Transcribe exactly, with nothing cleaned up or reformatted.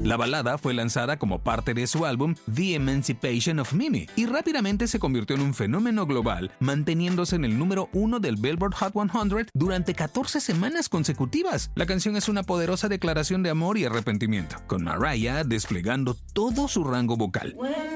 La balada fue lanzada como parte de su álbum The Emancipation of Mimi y rápidamente se convirtió en un fenómeno global, manteniéndose en el número uno del Billboard Hot cien durante catorce semanas consecutivas. La canción es una poderosa declaración de amor y arrepentimiento, con Mariah desplegando todo su rango vocal. When